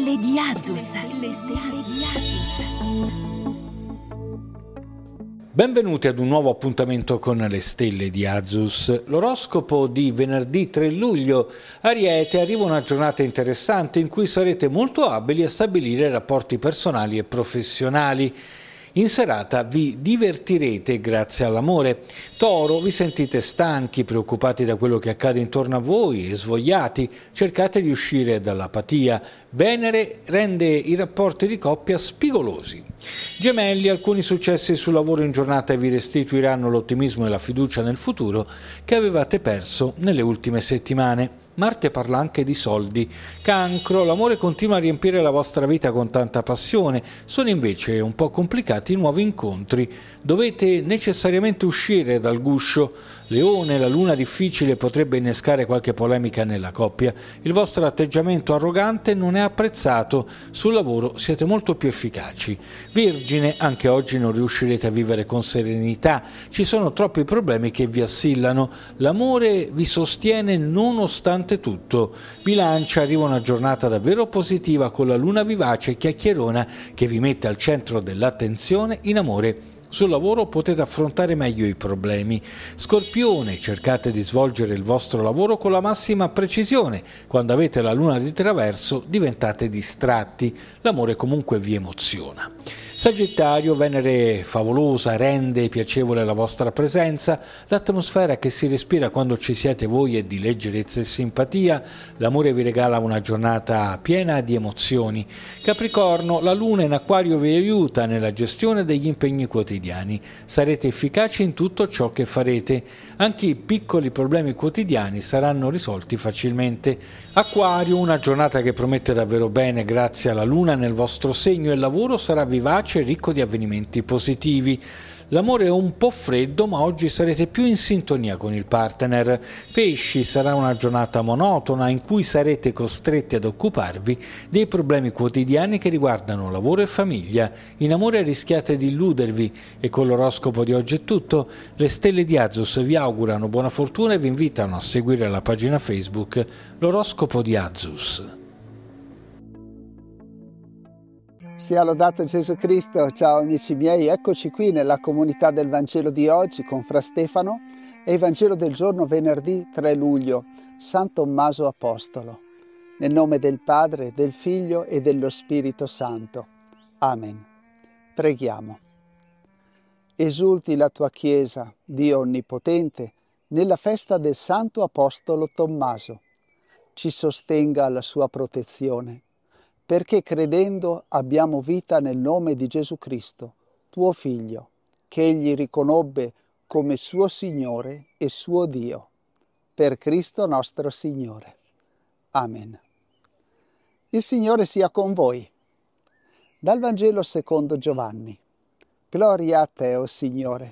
stelle di Azus. Le stelle di Azus. Benvenuti ad un nuovo appuntamento con le stelle di Azus. L'oroscopo di venerdì 3 luglio. Ariete, arriva una giornata interessante in cui sarete molto abili a stabilire rapporti personali e professionali. In serata vi divertirete grazie all'amore. Toro, vi sentite stanchi, preoccupati da quello che accade intorno a voi e svogliati. Cercate di uscire dall'apatia. Venere rende i rapporti di coppia spigolosi. Gemelli, alcuni successi sul lavoro in giornata vi restituiranno l'ottimismo e la fiducia nel futuro che avevate perso nelle ultime settimane. Marte parla anche di soldi. Cancro, l'amore continua a riempire la vostra vita con tanta passione, sono invece un po' complicati i nuovi incontri. Dovete necessariamente uscire dal guscio. Leone, la luna difficile potrebbe innescare qualche polemica nella coppia. Il vostro atteggiamento arrogante non è apprezzato. Sul lavoro siete molto più efficaci. Vergine, anche oggi non riuscirete a vivere con serenità. Ci sono troppi problemi che vi assillano. L'amore vi sostiene nonostante tutto. Bilancia, arriva una giornata davvero positiva con la luna vivace e chiacchierona che vi mette al centro dell'attenzione in amore. Sul lavoro potete affrontare meglio i problemi. Scorpione, cercate di svolgere il vostro lavoro con la massima precisione. Quando avete la luna di traverso diventate distratti. L'amore comunque vi emoziona. Sagittario, Venere favolosa rende piacevole la vostra presenza. L'atmosfera che si respira quando ci siete voi è di leggerezza e simpatia. L'amore vi regala una giornata piena di emozioni. Capricorno, la luna in Acquario vi aiuta nella gestione degli impegni quotidiani. Sarete efficaci in tutto ciò che farete. Anche i piccoli problemi quotidiani saranno risolti facilmente. Acquario, una giornata che promette davvero bene grazie alla luna nel vostro segno. Il lavoro sarà vivace e ricco di avvenimenti positivi. L'amore è un po' freddo, ma oggi sarete più in sintonia con il partner. Pesci, sarà una giornata monotona in cui sarete costretti ad occuparvi dei problemi quotidiani che riguardano lavoro e famiglia. In amore rischiate di illudervi. E con l'oroscopo di oggi è tutto. Le stelle di Azus vi augurano buona fortuna e vi invitano a seguire la pagina Facebook L'oroscopo di Azus. Sia lodato Gesù Cristo, ciao amici miei, eccoci qui nella comunità del Vangelo di oggi con Fra Stefano e il Vangelo del giorno venerdì 3 luglio, San Tommaso Apostolo. Nel nome del Padre, del Figlio e dello Spirito Santo. Amen. Preghiamo. Esulti la tua Chiesa, Dio Onnipotente, nella festa del Santo Apostolo Tommaso. Ci sostenga alla sua protezione. Perché credendo abbiamo vita nel nome di Gesù Cristo, tuo Figlio, che egli riconobbe come suo Signore e suo Dio. Per Cristo nostro Signore. Amen. Il Signore sia con voi. Dal Vangelo secondo Giovanni. Gloria a te, o Signore.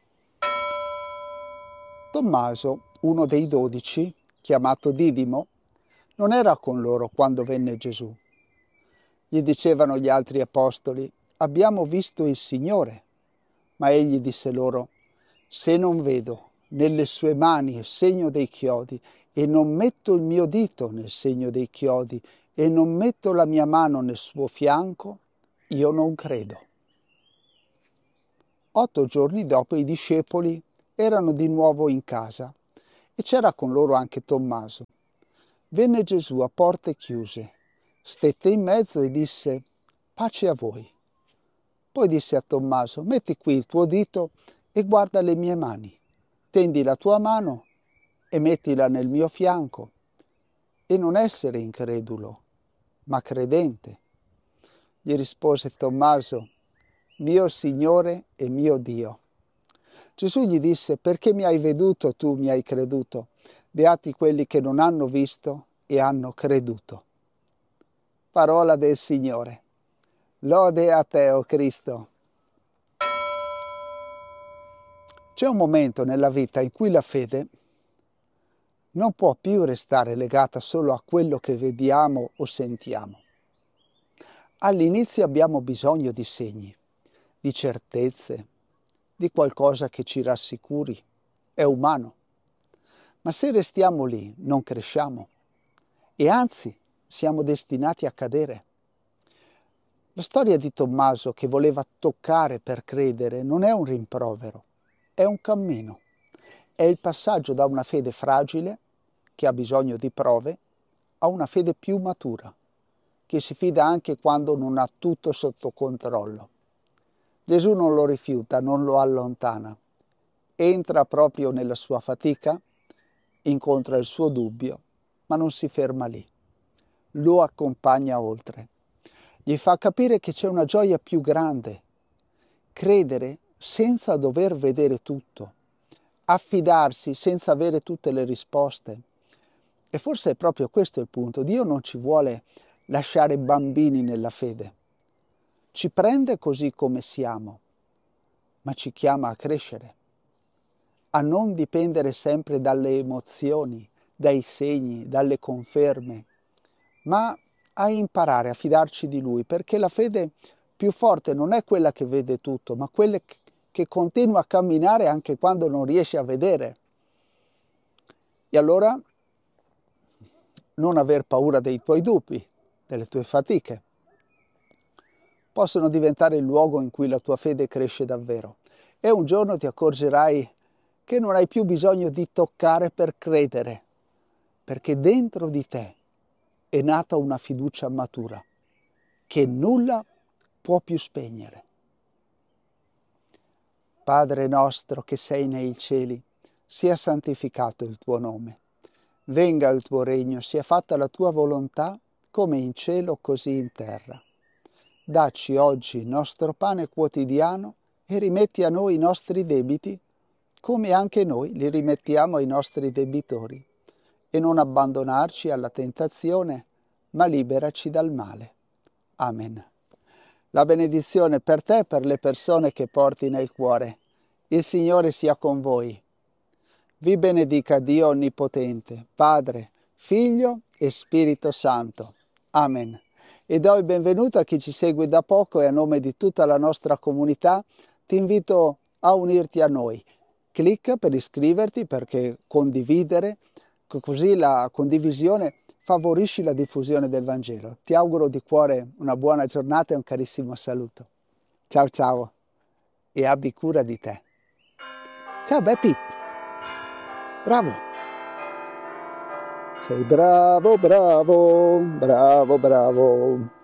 Tommaso, uno dei 12, chiamato Didimo, non era con loro quando venne Gesù. Gli dicevano gli altri apostoli: abbiamo visto il Signore. Ma egli disse loro: se non vedo nelle sue mani il segno dei chiodi e non metto il mio dito nel segno dei chiodi e non metto la mia mano nel suo fianco, io non credo. 8 giorni dopo i discepoli erano di nuovo in casa e c'era con loro anche Tommaso. Venne Gesù a porte chiuse. Stette in mezzo e disse: pace a voi. Poi disse a Tommaso: metti qui il tuo dito e guarda le mie mani. Tendi la tua mano e mettila nel mio fianco. E non essere incredulo, ma credente. Gli rispose Tommaso: mio Signore e mio Dio. Gesù gli disse: perché mi hai veduto tu mi hai creduto. Beati quelli che non hanno visto e hanno creduto. Parola del Signore. Lode a te, o Cristo. C'è un momento nella vita in cui la fede non può più restare legata solo a quello che vediamo o sentiamo. All'inizio abbiamo bisogno di segni, di certezze, di qualcosa che ci rassicuri. È umano. Ma se restiamo lì, non cresciamo. E anzi, siamo destinati a cadere. La storia di Tommaso che voleva toccare per credere non è un rimprovero, è un cammino. È il passaggio da una fede fragile, che ha bisogno di prove, a una fede più matura, che si fida anche quando non ha tutto sotto controllo. Gesù non lo rifiuta, non lo allontana. Entra proprio nella sua fatica, incontra il suo dubbio, ma non si ferma lì. Lo accompagna oltre. Gli fa capire che c'è una gioia più grande. Credere senza dover vedere tutto. Affidarsi senza avere tutte le risposte. E forse è proprio questo il punto. Dio non ci vuole lasciare bambini nella fede. Ci prende così come siamo, ma ci chiama a crescere, a non dipendere sempre dalle emozioni, dai segni, dalle conferme, ma a imparare a fidarci di Lui, perché la fede più forte non è quella che vede tutto, ma quella che continua a camminare anche quando non riesce a vedere. E allora non aver paura dei tuoi dubbi, delle tue fatiche. Possono diventare il luogo in cui la tua fede cresce davvero. E un giorno ti accorgerai che non hai più bisogno di toccare per credere, perché dentro di te è nata una fiducia matura, che nulla può più spegnere. Padre nostro che sei nei cieli, sia santificato il tuo nome. Venga il tuo regno, sia fatta la tua volontà, come in cielo così in terra. Dacci oggi il nostro pane quotidiano e rimetti a noi i nostri debiti, come anche noi li rimettiamo ai nostri debitori. E non abbandonarci alla tentazione, ma liberaci dal male. Amen. La benedizione per te e per le persone che porti nel cuore. Il Signore sia con voi. Vi benedica Dio Onnipotente, Padre, Figlio e Spirito Santo. Amen. E do il benvenuto a chi ci segue da poco e a nome di tutta la nostra comunità ti invito a unirti a noi. Clicca per iscriverti perché condividere, così la condivisione favorisce la diffusione del Vangelo. Ti auguro di cuore una buona giornata e un carissimo saluto. Ciao ciao e abbi cura di te. Ciao Beppi. Bravo. Sei bravo, bravo, bravo, bravo.